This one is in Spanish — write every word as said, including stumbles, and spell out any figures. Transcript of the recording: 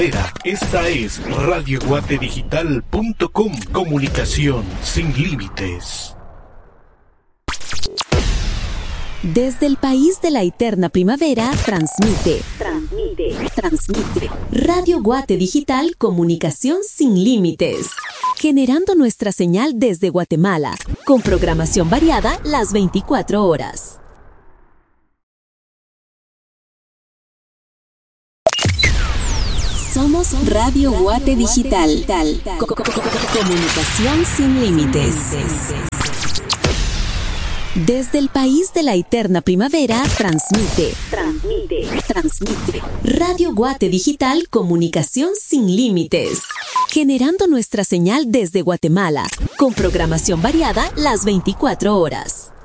Esta es radio guate digital punto com, comunicación sin límites. Desde el país de la eterna primavera, transmite, transmite, transmite. Radio Guate Digital, comunicación sin límites. Generando nuestra señal desde Guatemala, con programación variada las veinticuatro horas. Somos Radio Guate Digital, comunicación sin límites. Desde el país de la eterna primavera, transmite, transmite, transmite. Radio Guate Digital, comunicación sin límites. Generando nuestra señal desde Guatemala, con programación variada las veinticuatro horas.